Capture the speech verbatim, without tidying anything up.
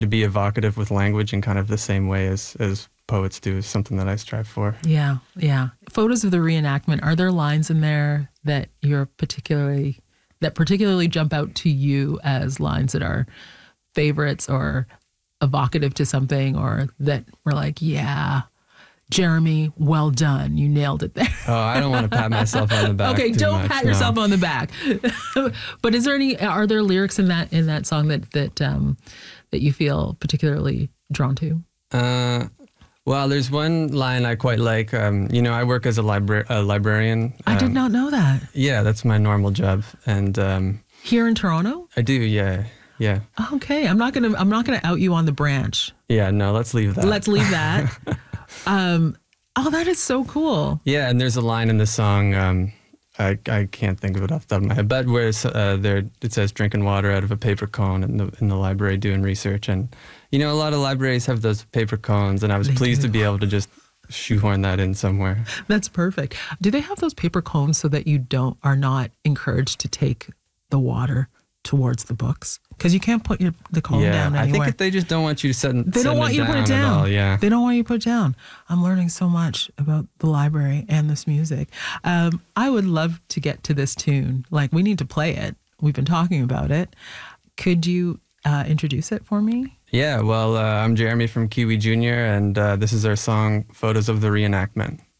to be evocative with language in kind of the same way as, as poets do is something that I strive for. Yeah, yeah. Photos of the reenactment, are there lines in there that you're particularly, that particularly jump out to you as lines that are favorites or evocative to something, or that were like, yeah, Jeremy, well done. You nailed it there. Oh, I don't want to pat myself on the back. Okay, too don't much, pat no. yourself on the back. But is there any, are there lyrics in that in that song that that um, that you feel particularly drawn to? Uh, well, there's one line I quite like. Um, you know, I work as a, libra- a librarian. I did Um, not know that. Yeah, that's my normal job, and um, Here in Toronto? I do. Yeah, yeah, Okay, I'm not gonna I'm not gonna out you on the branch. yeah. No, let's leave that. Let's leave that. um, oh, that is so cool. Yeah, and there's a line in the song. Um, I I can't think of it off the top of my head, but where it's, uh, there it says drinking water out of a paper cone in the in the library doing research, and you know a lot of libraries have those paper cones, and I was They pleased do. to be able to just shoehorn that in somewhere. That's perfect. Do they have those paper cones so that you don't are not encouraged to take the water towards the books? Because you can't put your the cone yeah, down I anywhere. think that they just don't want you to set. They don't want you to put it At down. all, yeah. They don't want you to put it down. I'm learning so much about the library and this music. Um, I would love to get to this tune. Like, we need to play it. We've been talking about it. Could you uh, introduce it for me? Yeah, well, uh, I'm Jeremy from Kiwi Junior, and uh, this is our song, Photos of the Reenactment.